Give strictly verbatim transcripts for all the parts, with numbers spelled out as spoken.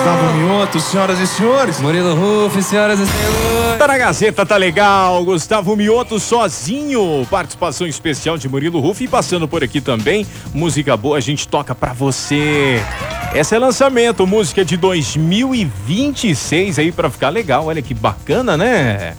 Gustavo Mioto, senhoras e senhores. Murilo Ruff, senhoras e senhores. Tá na Gazeta, tá legal. Gustavo Mioto sozinho. Participação especial de Murilo Ruff. E passando por aqui também, música boa a gente toca pra você. Essa é lançamento, música de dois mil e vinte e seis aí pra ficar legal. Olha que bacana, né?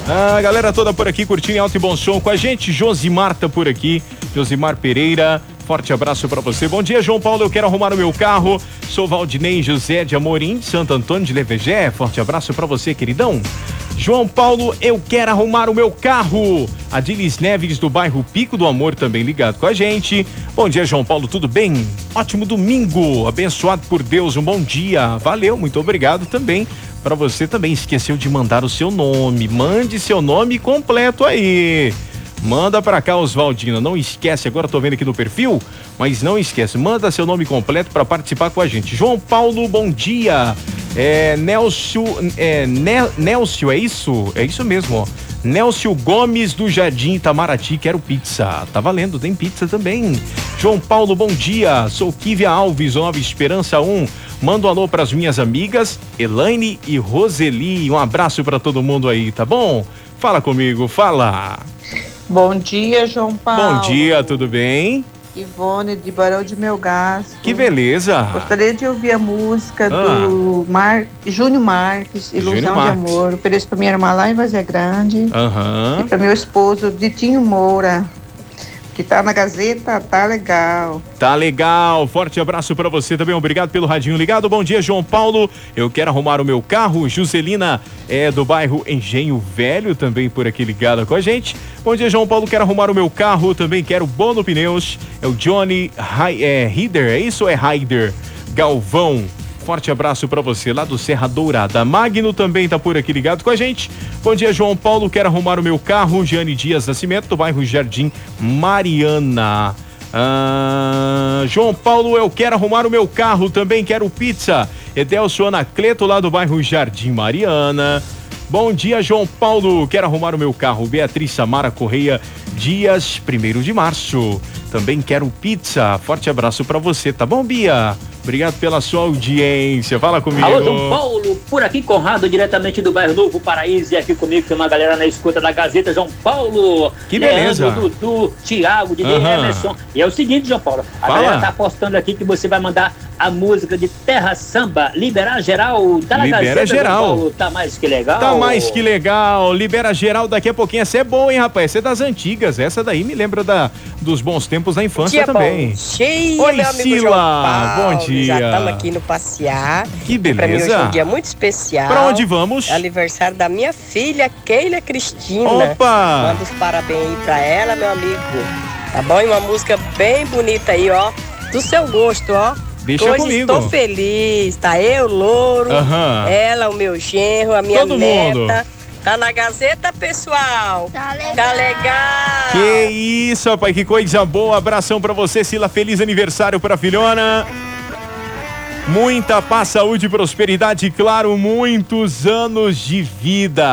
A galera toda por aqui curtindo em alto e bom som com a gente. Josimar tá por aqui. Josimar Pereira. Forte abraço pra você. Bom dia, João Paulo. Eu quero arrumar o meu carro. Sou Valdinei José de Amorim, de Santo Antônio de Levegé. Forte abraço pra você, queridão. João Paulo, eu quero arrumar o meu carro. Adilis Neves, do bairro Pico do Amor, também ligado com a gente. Bom dia, João Paulo, tudo bem? Ótimo domingo, abençoado por Deus, um bom dia. Valeu, muito obrigado também. Para você também, esqueceu de mandar o seu nome. Mande seu nome completo aí. Manda pra cá, Oswaldina, não esquece, agora tô vendo aqui no perfil, mas não esquece, manda seu nome completo para participar com a gente. João Paulo, bom dia. É, Nélcio, é, ne, Nélcio, é isso? É isso mesmo, ó. Nélcio Gomes do Jardim Itamaraty, quero pizza. Tá valendo, tem pizza também. João Paulo, bom dia. Sou Kívia Alves, Nova Esperança um. Mando um alô pras minhas amigas, Elaine e Roseli. Um abraço para todo mundo aí, tá bom? Fala comigo, fala. Bom dia, João Paulo. Bom dia, tudo bem? Ivone de Barão de Melgaço. Que beleza. Gostaria de ouvir a música ah. do Mar... Júnior Marques, Ilusão Júnior de Marques. Amor. Ofereço para minha irmã lá em Vazia Grande. Uhum. E para meu esposo, Ditinho Moura, que tá na Gazeta, tá legal. Tá legal, forte abraço pra você também, obrigado pelo radinho ligado. Bom dia, João Paulo, eu quero arrumar o meu carro. Juscelina é do bairro Engenho Velho, também por aqui ligada com a gente. Bom dia, João Paulo, quero arrumar o meu carro, também quero Bono Pneus. É o Johnny é, Rider, é isso ou é Rider? Galvão. Forte abraço pra você lá do Serra Dourada. Magno também tá por aqui ligado com a gente. Bom dia, João Paulo, quero arrumar o meu carro. Giane Dias Nascimento, do bairro Jardim Mariana. Ah, João Paulo, eu quero arrumar o meu carro, também quero pizza. Edelcio Anacleto, lá do bairro Jardim Mariana. Bom dia, João Paulo, quero arrumar o meu carro. Beatriz Samara Correia Dias, primeiro de março. Também quero pizza. Forte abraço pra você, tá bom, Bia? Obrigado pela sua audiência. Fala comigo. Alô, João Paulo, por aqui, Conrado, diretamente do bairro Novo Paraíso. E aqui comigo tem uma galera na escuta da Gazeta, João Paulo. Que beleza. Leandro, Dudu, Thiago, Didi, uhum. Emerson. E é o seguinte, João Paulo, a Fala. galera tá apostando aqui que você vai mandar a música de Terra Samba, Liberar Geral. Tá na Libera Gazeta, geral. João Paulo, tá mais que legal. Tá mais que legal. Libera geral daqui a pouquinho. Essa é boa, hein, rapaz? Essa é das antigas. Essa daí me lembra da, dos bons tempos da infância dia também. Bom dia, Oi, meu amigo Sila. João Paulo. Bom dia. Já estamos aqui no passear. Que beleza. Pra mim hoje é um dia muito especial. Pra onde vamos? É aniversário da minha filha, Keila Cristina. Opa! Manda os parabéns aí pra ela, meu amigo. Tá bom? E uma música bem bonita aí, ó. Do seu gosto, ó. Deixa Hoje comigo. estou feliz, tá? Eu, Louro, Aham. ela, o meu genro, a minha Todo neta. mundo. Tá na Gazeta, pessoal? Tá legal. Tá legal. Que isso, rapaz, que coisa boa. Abração pra você, Sila. Feliz aniversário pra filhona. Muita paz, saúde e prosperidade, claro, muitos anos de vida.